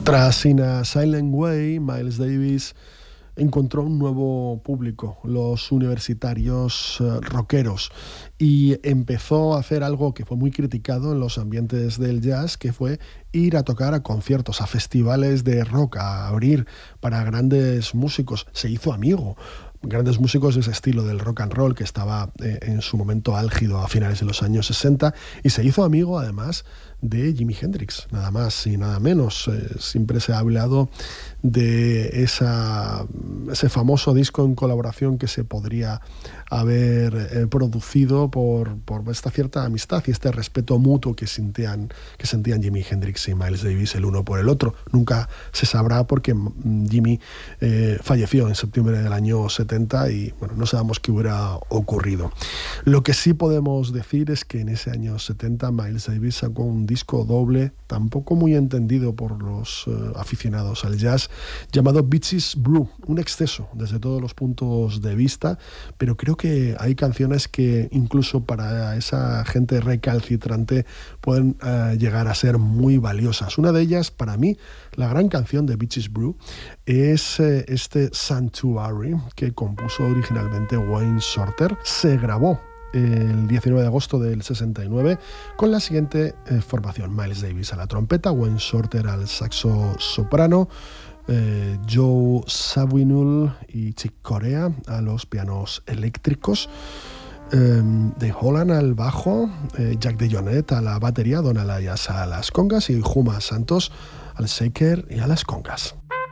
Tras In a Silent Way, Miles Davis encontró un nuevo público, los universitarios rockeros, y empezó a hacer algo que fue muy criticado en los ambientes del jazz, que fue ir a tocar a conciertos, a festivales de rock, a abrir para grandes músicos. Se hizo amigo. Grandes músicos de ese estilo del rock and roll que estaba en su momento álgido a finales de los años 60, y se hizo amigo además de Jimi Hendrix, nada más y nada menos. Siempre se ha hablado de ese famoso disco en colaboración que se podría haber producido por esta cierta amistad y este respeto mutuo que sentían Jimi Hendrix y Miles Davis el uno por el otro. Nunca se sabrá porque Jimi falleció en septiembre del año 70 y bueno, no sabemos qué hubiera ocurrido. Lo que sí podemos decir es que en ese año 70 Miles Davis sacó un disco doble, tampoco muy entendido por los aficionados al jazz, llamado Bitches Brew, un exceso desde todos los puntos de vista, pero creo que hay canciones que incluso para esa gente recalcitrante pueden llegar a ser muy valiosas. Una de ellas, para mí, la gran canción de Bitches Brew es este Sanctuary, que compuso originalmente Wayne Shorter. Se grabó el 19 de agosto del 69 con la siguiente formación: Miles Davis a la trompeta, Wayne Shorter al saxo soprano, Joe Zawinul y Chick Corea a los pianos eléctricos, Dave Holland al bajo, Jack DeJohnette a la batería, Donald Ayas a las congas y Juma Santos al shaker y a las congas.